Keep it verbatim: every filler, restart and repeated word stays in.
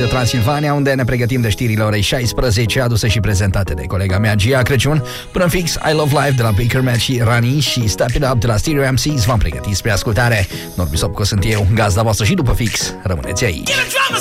Radio Transilvania, unde ne pregătim de știrile orei șaisprezece, aduse și prezentate de colega mea Gia Crăciun. Până fix, I Love Life de la Baker Matt și Rani și Step It Up de la Stereo M Cs v-am pregătit spre ascultare. Norbi Sopco sunt eu, gazda voastră și după fix. Rămâneți aici.